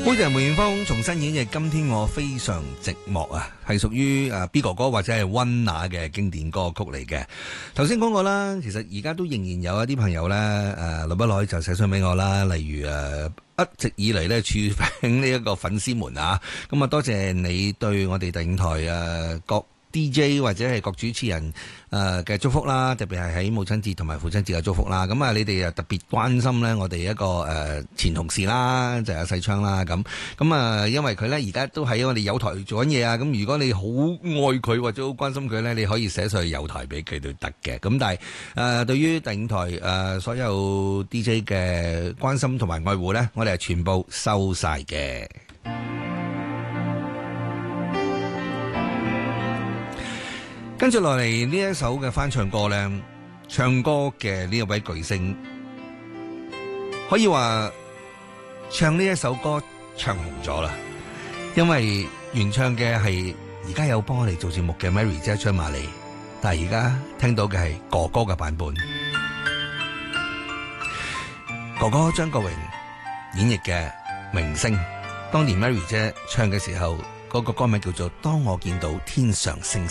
好似係梅艷芳重新演繹《今天我非常寂寞》啊，係屬於B 哥哥或者係溫拿嘅經典歌曲嚟嘅。頭先講過啦，其實而家都仍然有一啲朋友咧，耐不耐就寫信俾我啦，例如一直以嚟咧，處評呢一個粉絲們啊，咁啊多謝你對我哋第五台各 DJ 或者係各主持人嘅祝福啦，特別係喺母親節同埋父親節嘅祝福啦。咁啊，你哋特別關心咧，我哋一個前同事啦，就係阿細昌啦。咁啊，因為佢咧而家都喺我哋友台做緊嘢啊。咁如果你好愛佢或者好關心佢咧，你可以寫上去友台俾佢都得嘅。咁但係對於第五台所有 DJ 嘅關心同埋愛護咧，我哋係全部收晒嘅。跟住落嚟呢一首嘅翻唱歌呢，唱歌嘅呢一位巨星，可以話唱呢一首歌唱紅咗啦，因為原唱嘅係而家有幫我哋做節目嘅 Mary 姐張瑪莉，但係而家聽到嘅係哥哥嘅版本，哥哥張國榮演繹嘅明星，當年 Mary 姐唱嘅時候，嗰個歌名叫做《當我見到天上星星》。